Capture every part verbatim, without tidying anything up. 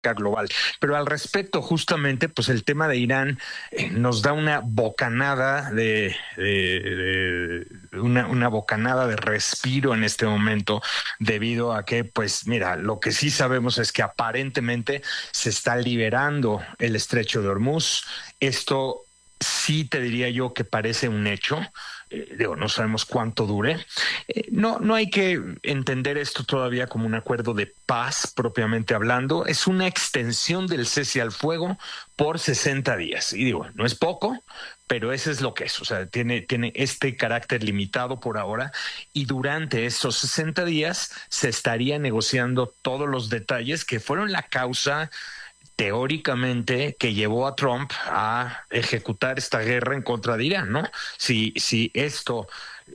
global. Pero al respecto, justamente, pues el tema de Irán eh, nos da una bocanada de, de, de una, una bocanada de respiro en este momento, debido a que, pues mira, lo que sí sabemos es que aparentemente se está liberando el estrecho de Hormuz. Esto sí te diría yo que parece un hecho. Eh, digo, no sabemos cuánto dure. Eh, no, no hay que entender esto todavía como un acuerdo de paz propiamente hablando. Es una extensión del cese al fuego por sesenta días. Y digo, no es poco, pero eso es lo que es. O sea, tiene, tiene este carácter limitado por ahora. Y durante esos sesenta días se estaría negociando todos los detalles que fueron la causa teóricamente que llevó a Trump a ejecutar esta guerra en contra de Irán, ¿no? Si, si esto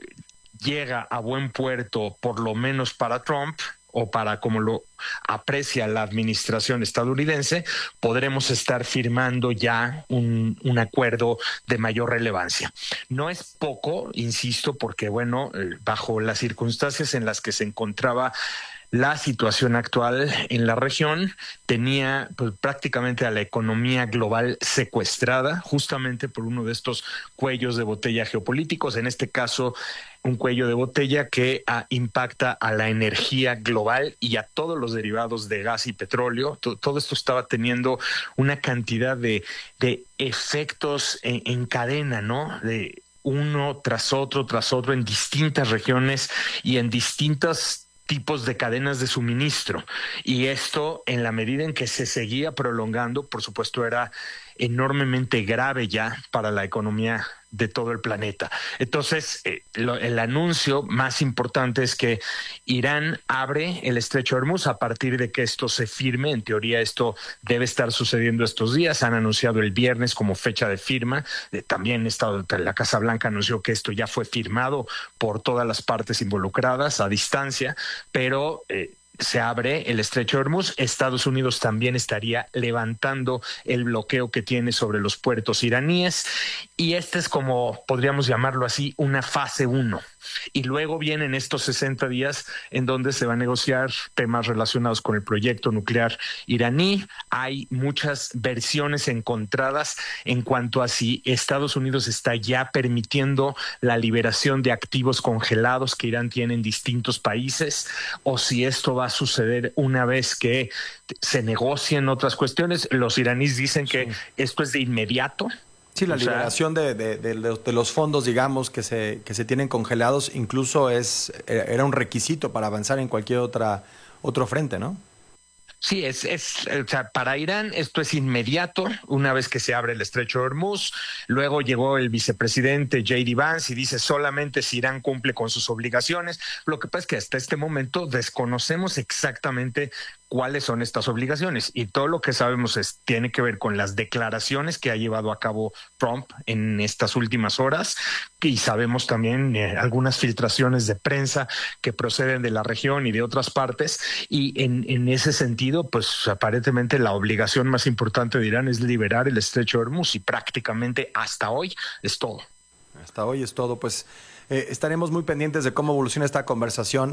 llega a buen puerto, por lo menos para Trump, o para como lo aprecia la administración estadounidense, podremos estar firmando ya un, un acuerdo de mayor relevancia. No es poco, insisto, porque bueno, bajo las circunstancias en las que se encontraba la situación actual en la región, tenía pues, prácticamente a la economía global secuestrada, justamente por uno de estos cuellos de botella geopolíticos, en este caso un cuello de botella que ah, impacta a la energía global y a todos los derivados de gas y petróleo. T- todo esto estaba teniendo una cantidad de, de efectos en, en cadena, ¿no? De uno tras otro, tras otro, en distintas regiones y en distintas tipos de cadenas de suministro. Y esto, en la medida en que se seguía prolongando, por supuesto, era enormemente grave ya para la economía de todo el planeta. Entonces, eh, lo, el anuncio más importante es que Irán abre el estrecho de Hormuz a partir de que esto se firme. En teoría, esto debe estar sucediendo estos días. Han anunciado el viernes como fecha de firma. Eh, también estado, la Casa Blanca anunció que esto ya fue firmado por todas las partes involucradas a distancia, pero eh, se abre el estrecho de Hormuz. Estados Unidos también estaría levantando el bloqueo que tiene sobre los puertos iraníes, y este es como, podríamos llamarlo así, una fase uno. Y luego vienen estos sesenta días en donde se va a negociar temas relacionados con el proyecto nuclear iraní. Hay muchas versiones encontradas en cuanto a si Estados Unidos está ya permitiendo la liberación de activos congelados que Irán tiene en distintos países, o si esto va a suceder una vez que se negocien otras cuestiones. Los iraníes dicen que sí, esto es de inmediato. Sí, la o sea, liberación de, de, de, los, de los fondos, digamos, que se, que se tienen congelados, incluso es era un requisito para avanzar en cualquier otra otro frente, ¿no? Sí, es, es, o sea, para Irán esto es inmediato, una vez que se abre el estrecho de Hormuz. Luego llegó el vicepresidente J D Vance y dice solamente si Irán cumple con sus obligaciones. Lo que pasa es que hasta este momento desconocemos exactamente cuáles son estas obligaciones, y todo lo que sabemos es tiene que ver con las declaraciones que ha llevado a cabo Trump en estas últimas horas, y sabemos también eh, algunas filtraciones de prensa que proceden de la región y de otras partes, y en, en ese sentido, pues aparentemente la obligación más importante de Irán es liberar el estrecho de Hormuz, y prácticamente hasta hoy es todo. Hasta hoy es todo, pues eh, estaremos muy pendientes de cómo evoluciona esta conversación.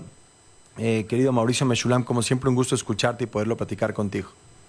Eh, querido Mauricio Meshulam, como siempre un gusto escucharte y poderlo platicar contigo.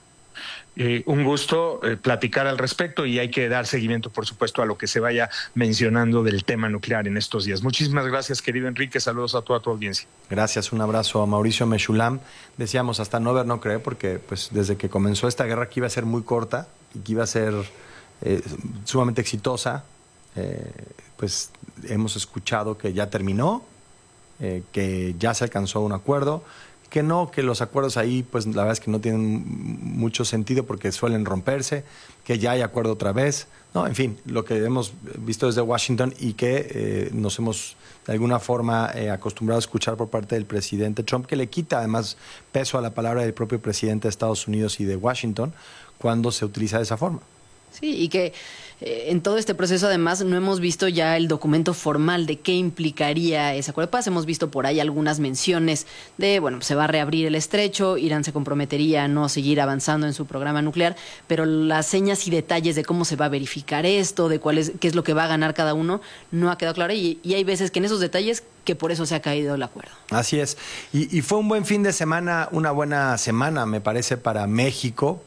Eh, un gusto eh, platicar al respecto, y hay que dar seguimiento, por supuesto, a lo que se vaya mencionando del tema nuclear en estos días. Muchísimas gracias, querido Enrique. Saludos a toda tu audiencia. Gracias, un abrazo a Mauricio Meshulam. Decíamos hasta no ver, no creer, porque pues desde que comenzó esta guerra, que iba a ser muy corta y que iba a ser eh, sumamente exitosa, eh, pues hemos escuchado que ya terminó, eh, que ya se alcanzó un acuerdo, que no, que los acuerdos ahí, pues la verdad es que no tienen mucho sentido porque suelen romperse, que ya hay acuerdo otra vez. No, en fin, lo que hemos visto desde Washington y que eh, nos hemos de alguna forma eh, acostumbrado a escuchar por parte del presidente Trump, que le quita además peso a la palabra del propio presidente de Estados Unidos y de Washington cuando se utiliza de esa forma. Sí, y que eh, en todo este proceso además no hemos visto ya el documento formal de qué implicaría ese acuerdo de paz. Hemos visto por ahí algunas menciones de, bueno, se va a reabrir el estrecho, Irán se comprometería a no seguir avanzando en su programa nuclear, pero las señas y detalles de cómo se va a verificar esto, de cuál es, qué es lo que va a ganar cada uno, no ha quedado claro y, y hay veces que en esos detalles que por eso se ha caído el acuerdo. Así es. Y, y fue un buen fin de semana, una buena semana, me parece, para México,